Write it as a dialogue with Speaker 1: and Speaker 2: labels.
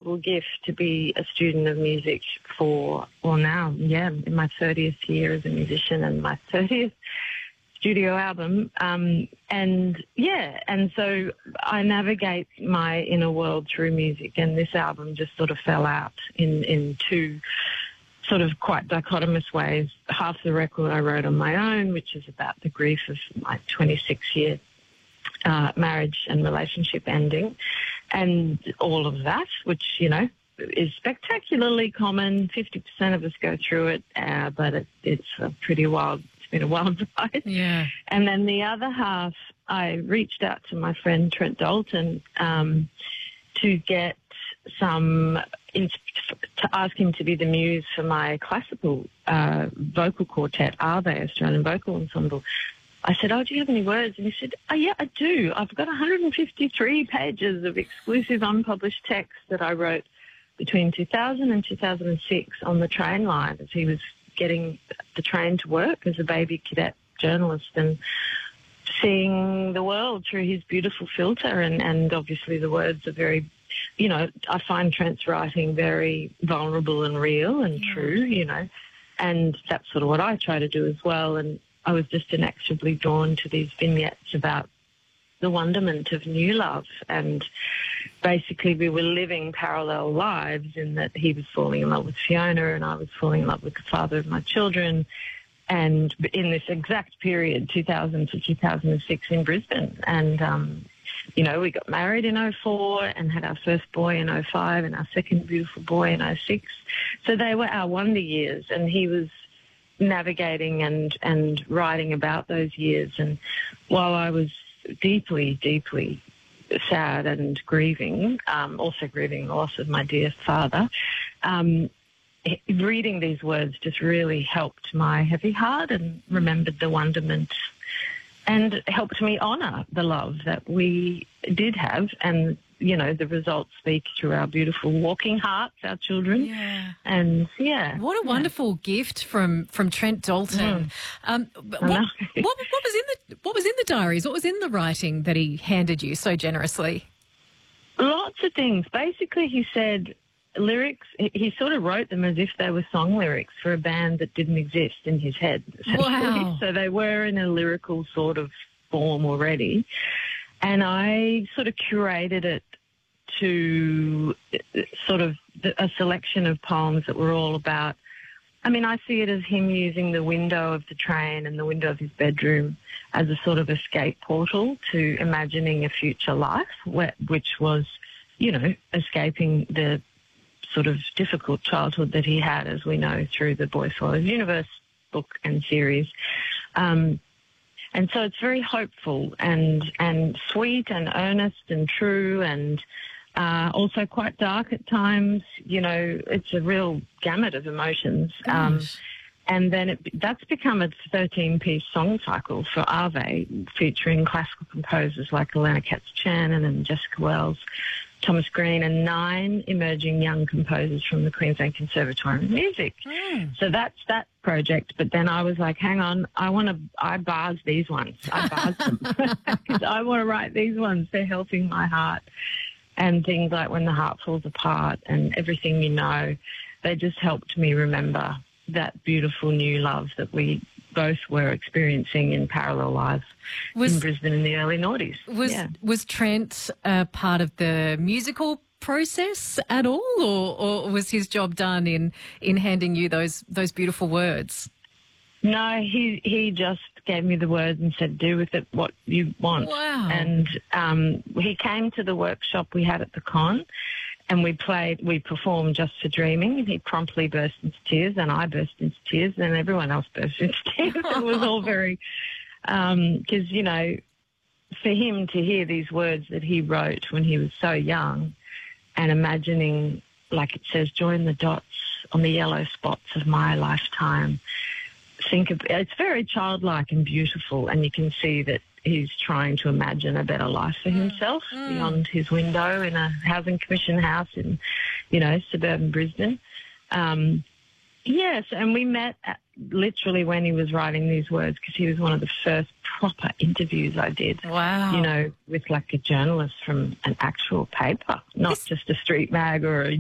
Speaker 1: incredible gift to be a student of music for, well, now, in my 30th year as a musician and my 30th studio album. And so I navigate my inner world through music, and this album just sort of fell out in two sort of quite dichotomous ways. Half the record I wrote on my own, which is about the grief of my 26-year marriage and relationship ending, and all of that, which, is spectacularly common. 50% of us go through it, but it's been a wild ride.
Speaker 2: Yeah.
Speaker 1: And then the other half, I reached out to my friend Trent Dalton to get to ask him to be the muse for my classical vocal quartet, Ave, Australian Vocal Ensemble. I said, do you have any words? And he said, yeah, I do. I've got 153 pages of exclusive unpublished text that I wrote between 2000 and 2006 on the train line as he was getting the train to work as a baby cadet journalist and seeing the world through his beautiful filter. And obviously the words are very, I find Trent's writing very vulnerable and real and true, and that's sort of what I try to do as well. And I was just inexorably drawn to these vignettes about the wonderment of new love. And basically we were living parallel lives in that he was falling in love with Fiona and I was falling in love with the father of my children. And in this exact period, 2000 to 2006 in Brisbane. And, we got married in 2004 and had our first boy in 2005 and our second beautiful boy in 2006. So they were our wonder years, and he was navigating and writing about those years. And while I was deeply, deeply sad and grieving, also grieving the loss of my dear father, reading these words just really helped my heavy heart and remembered the wonderment and helped me honour the love that we did have. And, the results speak through our beautiful walking hearts, our children.
Speaker 2: Yeah.
Speaker 1: And,
Speaker 2: What a wonderful gift from Trent Dalton. What was in the diaries? What was in the writing that he handed you so generously?
Speaker 1: Lots of things. Basically, he said lyrics, he sort of wrote them as if they were song lyrics for a band that didn't exist in his head.
Speaker 2: Wow.
Speaker 1: So they were in a lyrical sort of form already. And I sort of curated it to sort of a selection of poems that were all about, I see it as him using the window of the train and the window of his bedroom as a sort of escape portal to imagining a future life, which was, escaping the sort of difficult childhood that he had, as we know, through the Boy Swallows Universe book and series. And so it's very hopeful and sweet and earnest and true and also quite dark at times. It's a real gamut of emotions. And then that's become a 13-piece song cycle for Ave, featuring classical composers like Elena Katz-Channon and Jessica Wells, Thomas Green, and 9 emerging young composers from the Queensland Conservatorium of Music. So that's that project. But then I was like, hang on, I bars these ones. I bars them because I want to write these ones. They're helping my heart. And things like When the Heart Falls Apart and Everything You Know, they just helped me remember that beautiful new love that we both were experiencing in parallel lives in Brisbane in the early noughties.
Speaker 2: Was Trent part of the musical process at all, or was his job done in handing you those beautiful words?
Speaker 1: No, he just gave me the words and said, do with it what you want.
Speaker 2: Wow.
Speaker 1: And he came to the workshop we had at the Con, and we performed Just for Dreaming, and he promptly burst into tears, and I burst into tears, and everyone else burst into tears. It was all very, because, for him to hear these words that he wrote when he was so young and imagining, like it says, join the dots on the yellow spots of my lifetime. It's very childlike and beautiful, and you can see that he's trying to imagine a better life for himself beyond his window in a housing commission house in, suburban Brisbane. Yes, and we met literally when he was writing these words, because he was one of the first proper interviews I did.
Speaker 2: Wow.
Speaker 1: With like a journalist from an actual paper, not just a street mag or a